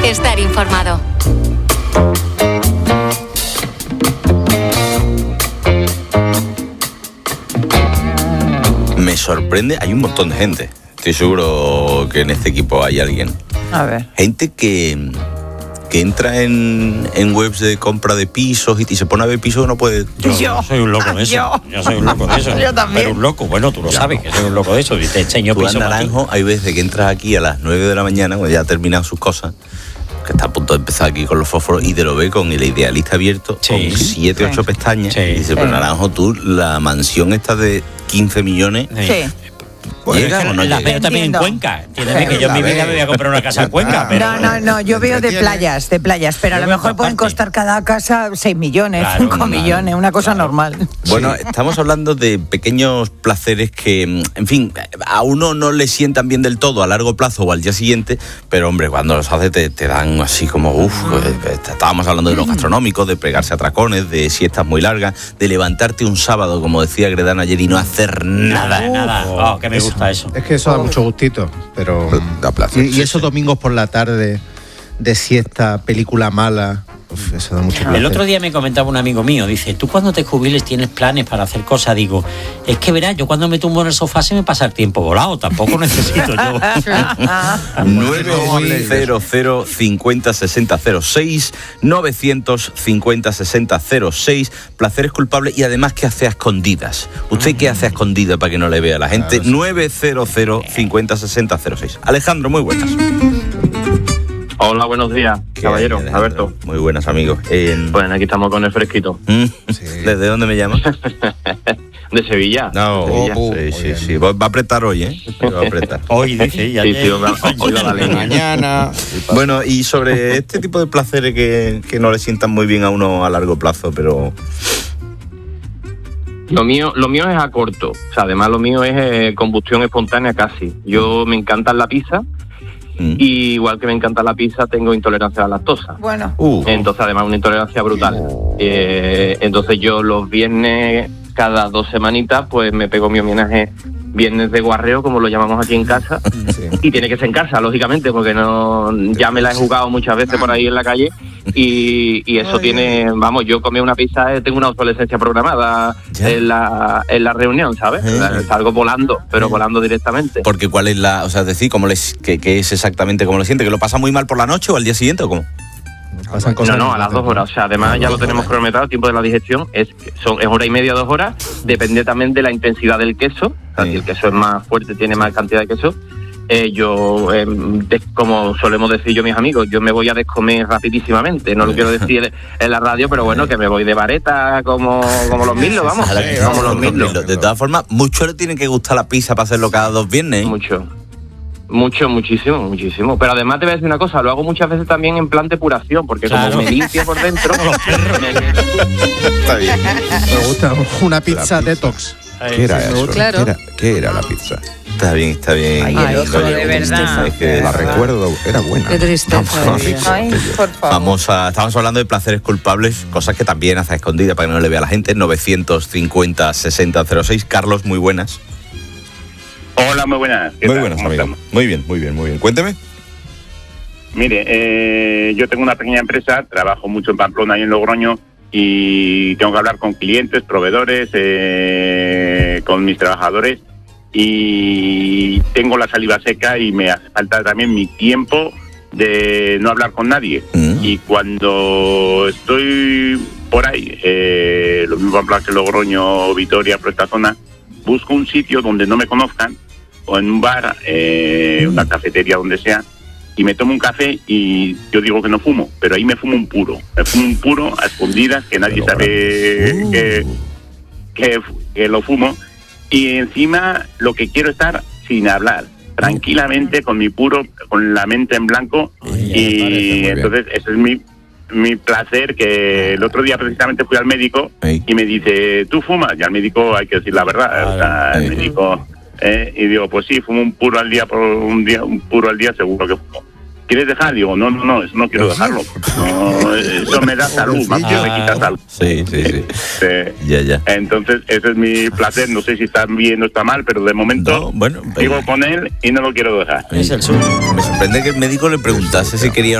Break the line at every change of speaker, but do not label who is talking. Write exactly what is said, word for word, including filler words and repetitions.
estar informado.
Me sorprende, hay un montón de gente. Estoy seguro que en este equipo hay alguien.
A ver.
Gente que, que entra en, en webs de compra de pisos y, y se pone a ver pisos que no puede...
Yo, yo soy un loco de eso. Yo, yo soy un loco de eso.
Yo también.
Pero un loco, bueno, tú lo ya sabes, no. que soy un loco de eso. Y te enseño pisos.
Tú, Naranjo, hay veces que entras aquí a las nueve de la mañana, cuando ya ha terminado sus cosas, que está a punto de empezar aquí con los fósforos, y te lo ve con el Idealista abierto, sí, con siete, ocho sí. pestañas, sí. y dice, pero sí. Naranjo, tú, la mansión esta de quince millones...
Sí.
¿Llega o no llega? Las veo también en Cuenca. Entiéndeme que yo en mi vida me voy a comprar una casa en Cuenca. Pero...
No, no, no, yo veo de playas, de playas, pero a lo mejor pueden costar cada casa seis millones, claro, cinco claro, millones, una cosa claro. normal.
Bueno, estamos hablando de pequeños placeres que, en fin, a uno no le sientan bien del todo a largo plazo o al día siguiente, pero hombre, cuando los haces te, te dan así como, uff, estábamos hablando de los gastronómicos, de pegarse a tracones, de siestas muy largas, de levantarte un sábado, como decía Gredano ayer, y no hacer nada.
Nada, nada. Oh, que me gusta. Eso.
Es que eso da mucho gustito, pero
da placer.
Y, y esos domingos por la tarde de siesta, película mala, uf, eso da mucho placer.
El otro día me comentaba un amigo mío, dice, tú cuando te jubiles tienes planes para hacer cosas. Digo, es que verás, yo cuando me tumbo en el sofá se me pasa el tiempo volado, tampoco necesito yo.
nueve cero cero cincuenta sesenta cero seis novecientos cincuenta sesenta cero seis placeres culpables y además ¿qué hace a escondidas? ¿Usted qué hace a escondidas para que no le vea la gente? Claro, sí. nueve cero cero cincuenta sesenta cero seis. Alejandro, muy buenas.
Hola, buenos días, caballero, hay, Alberto.
Muy buenas, amigos. Eh,
bueno, aquí estamos con el fresquito.
Sí. ¿Desde dónde me llamas?
De Sevilla.
No,
de Sevilla.
Oh, sí, sí, sí. Va a apretar hoy, ¿eh? Va a apretar.
Hoy, dice, ya.
Sí, sí, hoy va a valer.
Mañana.
Bueno, y sobre este tipo de placeres que, que no le sientan muy bien a uno a largo plazo, pero...
Lo mío, lo mío es a corto. O sea, además lo mío es eh, combustión espontánea casi. Yo me encanta la pizza. Mm. Y igual que me encanta la pizza, tengo intolerancia a la lactosa.
Bueno.
Uh.
Entonces, además, una intolerancia brutal. Uh. Eh, entonces, yo los viernes, cada dos semanitas, pues me pego mi homenaje viernes de guarreo, como lo llamamos aquí en casa. Sí. Y tiene que ser en casa, lógicamente, porque no ya me la he jugado muchas veces por ahí en la calle. Y, y eso Ay, tiene, vamos, yo comí una pizza, tengo una obsolescencia programada en la, en la reunión, ¿sabes? Sí. Salgo volando, pero sí. volando directamente.
Porque ¿cuál es la, o sea, decir, cómo les, qué, qué es exactamente cómo lo siente? ¿Que lo pasa muy mal por la noche o al día siguiente o cómo?
Pasan cosas no, no, a las dos horas. O sea, además ya lo tenemos cronometrado, el tiempo de la digestión es, son, es hora y media, dos horas. Depende también de la intensidad del queso. O sea, sí. Si el queso es más fuerte, tiene más cantidad de queso. Eh, yo, eh, de, como solemos decir yo mis amigos, yo me voy a descomer rapidísimamente. No lo quiero decir en la radio, pero bueno, que me voy de vareta como, como los milos, vamos.
Sí,
como
vamos
los milos.
De todas formas, mucho le tiene que gustar la pizza para hacerlo cada dos viernes.
Mucho. Mucho, muchísimo, muchísimo. Pero además te voy a decir una cosa, lo hago muchas veces también en plan depuración, porque claro. como me limpio por dentro... me...
Está bien.
Me gusta una pizza detox.
¿Qué era eso?
Claro.
¿Qué era, ¿Qué era la pizza?
Está bien, está bien.
Ay,
Ay,
hijo, de verdad.
Es que la recuerdo, era buena.
Qué tristeza. Ay, por favor.
Vamos a, estamos hablando de placeres culpables, cosas que también hace a escondida para que no le vea a la gente. novecientos cincuenta sesenta cero seis. Carlos, muy buenas.
Hola, muy buenas.
Muy buenas, amigo. Muy bien, muy bien, muy bien. Cuénteme.
Mire, eh, yo tengo una pequeña empresa, trabajo mucho en Pamplona y en Logroño y tengo que hablar con clientes, proveedores, eh, con mis trabajadores y tengo la saliva seca y me hace falta también mi tiempo de no hablar con nadie. Mm. Y cuando estoy por ahí, eh, lo mismo Pamplona que Logroño, Vitoria, por esta zona, busco un sitio donde no me conozcan, o en un bar, eh, una cafetería, donde sea, y me tomo un café y yo digo que no fumo, pero ahí me fumo un puro. Me fumo un puro a escondidas, que nadie sabe uh. que, que, que lo fumo. Y encima lo que quiero es estar sin hablar, tranquilamente, con mi puro, con la mente en blanco. Y entonces ese es mi... mi placer, que el otro día precisamente fui al médico Ey. y me dice, ¿tú fumas? Y al médico hay que decir la verdad, ah, o sea, el médico, eh, y digo, pues sí, fumo un puro al día, por un día, un puro al día seguro que fumo. ¿Quieres dejar? Digo, no, no, no, eso no quiero dejarlo. No, eso me da salud, más que me quita salud.
Sí, sí, sí.
Eh,
ya, ya.
Entonces, ese es mi placer, no sé si está bien o está mal, pero de momento
no, bueno,
sigo con él y no lo quiero dejar.
Es el suyo. Me sorprende que el médico le preguntase si quería